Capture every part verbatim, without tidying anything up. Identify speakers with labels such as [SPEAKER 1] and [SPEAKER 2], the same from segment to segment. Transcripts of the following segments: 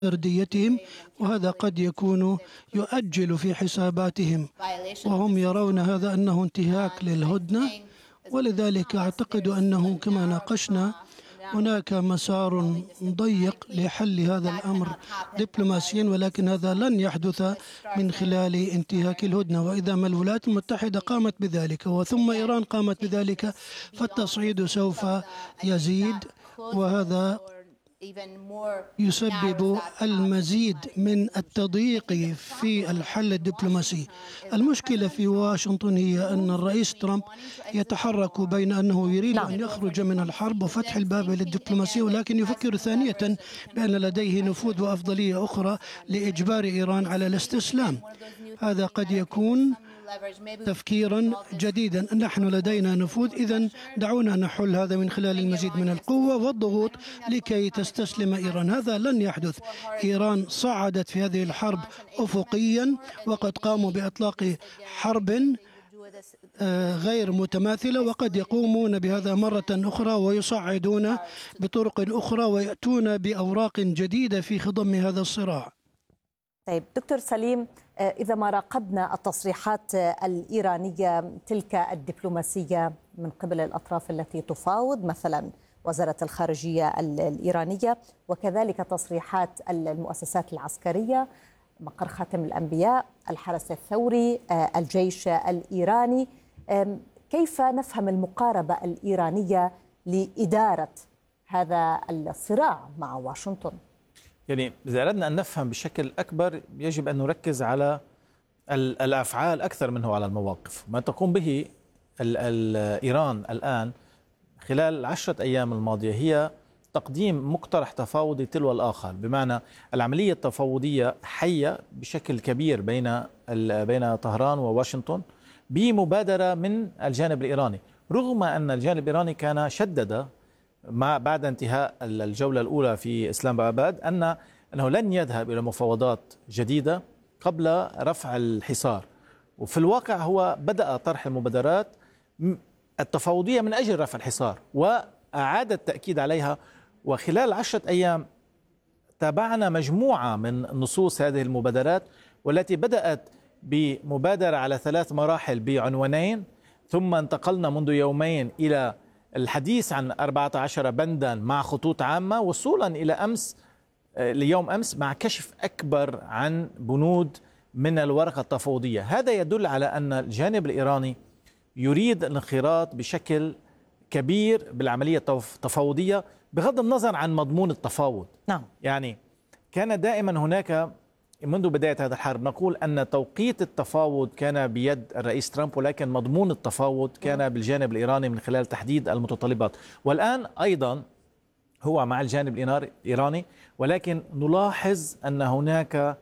[SPEAKER 1] فرديتهم، وهذا قد يكون يؤجل في حساباتهم، وهم يرون هذا أنه انتهاك للهدنة. ولذلك أعتقد أنه كما ناقشنا هناك مسار ضيق لحل هذا الأمر دبلوماسيا، ولكن هذا لن يحدث من خلال انتهاك الهدنة. وإذا ما الولايات المتحدة قامت بذلك وثم إيران قامت بذلك فالتصعيد سوف يزيد، وهذا يسبب المزيد من التضييق في الحل الدبلوماسي. المشكلة في واشنطن هي أن الرئيس ترامب يتحرك بين أنه يريد أن يخرج من الحرب وفتح الباب للدبلوماسية، ولكن يفكر ثانية بأن لديه نفوذ وأفضلية أخرى لإجبار إيران على الاستسلام. هذا قد يكون تفكيرا جديدا. نحن لدينا نفوذ، إذن دعونا نحل هذا من خلال المزيد من القوة والضغوط لكي تستسلم إيران. هذا لن يحدث. إيران صعدت في هذه الحرب أفقيا، وقد قاموا بإطلاق حرب غير متماثلة، وقد يقومون بهذا مرة أخرى ويصعدون بطرق أخرى ويأتون بأوراق جديدة في خضم هذا الصراع.
[SPEAKER 2] طيب دكتور سليم، إذا ما راقبنا التصريحات الإيرانية تلك الدبلوماسية من قبل الأطراف التي تفاوض، مثلا وزارة الخارجية الإيرانية، وكذلك تصريحات المؤسسات العسكرية، مقر خاتم الأنبياء، الحرس الثوري، الجيش الإيراني، كيف نفهم المقاربة الإيرانية لإدارة هذا الصراع مع واشنطن؟
[SPEAKER 3] يعني إذا أردنا أن نفهم بشكل أكبر يجب أن نركز على الأفعال أكثر منه على المواقف. ما تقوم به ال ال إيران الآن خلال العشرة أيام الماضية هي تقديم مقترح تفاوضي تلو الآخر، بمعنى العملية التفاوضية حية بشكل كبير بين بين طهران وواشنطن بمبادرة من الجانب الإيراني، رغم أن الجانب الإيراني كان شدد مع بعد انتهاء الجولة الأولى في إسلام آباد أن أنه لن يذهب إلى مفاوضات جديدة قبل رفع الحصار. وفي الواقع هو بدأ طرح المبادرات التفاوضية من أجل رفع الحصار وأعاد التأكيد عليها. وخلال عشرة أيام تابعنا مجموعة من نصوص هذه المبادرات، والتي بدأت بمبادرة على ثلاث مراحل بعنوانين، ثم انتقلنا منذ يومين إلى الحديث عن أربعة عشر بندا مع خطوط عامة، وصولا إلى أمس ليوم أمس مع كشف أكبر عن بنود من الورقة التفاوضية. هذا يدل على أن الجانب الإيراني يريد الانخراط بشكل كبير بالعملية التفاوضية بغض النظر عن مضمون التفاوض.
[SPEAKER 2] نعم.
[SPEAKER 3] يعني كان دائما هناك منذ بداية هذا الحرب نقول أن توقيت التفاوض كان بيد الرئيس ترامب، ولكن مضمون التفاوض كان بالجانب الإيراني من خلال تحديد المتطلبات، والآن أيضا هو مع الجانب الإيراني، ولكن نلاحظ أن هناك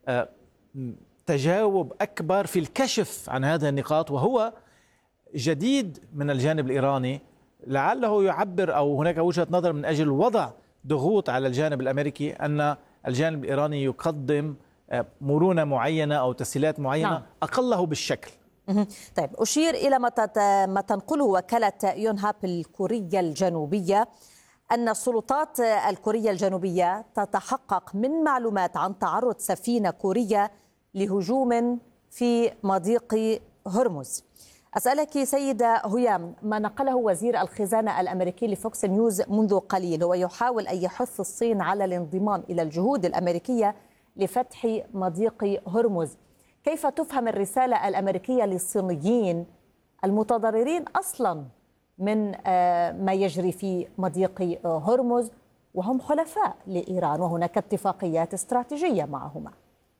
[SPEAKER 3] تجاوب أكبر في الكشف عن هذه النقاط، وهو جديد من الجانب الإيراني، لعله يعبر أو هناك وجهة نظر من أجل وضع ضغوط على الجانب الأمريكي أن الجانب الإيراني يقدم مرونة معينة أو تسهيلات معينة. نعم. أقله بالشكل.
[SPEAKER 2] طيب أشير إلى ما تنقله وكالة يونهاب الكورية الجنوبية أن السلطات الكورية الجنوبية تتحقق من معلومات عن تعرض سفينة كورية لهجوم في مضيق هرمز. أسألك سيدة هيام، ما نقله وزير الخزانة الأمريكي لفوكس نيوز منذ قليل هو يحاول أن يحث الصين على الانضمام إلى الجهود الأمريكية لفتح مضيق هرمز. كيف تفهم الرسالة الأمريكية للصينيين المتضررين أصلا من ما يجري في مضيق هرمز وهم حلفاء لإيران وهناك اتفاقيات استراتيجية معهما؟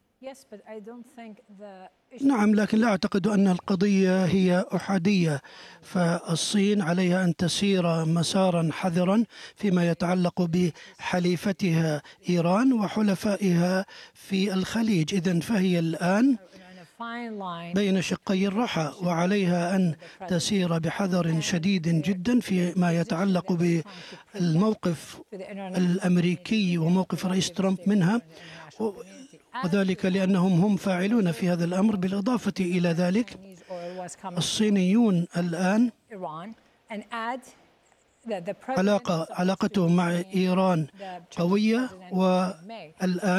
[SPEAKER 1] نعم، لكن لا أعتقد أن القضية هي أحادية، فالصين عليها أن تسير مسارا حذرا فيما يتعلق بحليفتها إيران وحلفائها في الخليج. إذن فهي الآن بين شقي الرحى، وعليها أن تسير بحذر شديد جدا فيما يتعلق بالموقف الأمريكي وموقف رئيس ترامب منها، وذلك لأنهم هم فاعلون في هذا الأمر. بالإضافة إلى ذلك الصينيون الآن علاقة علاقتهم مع إيران قوية، والآن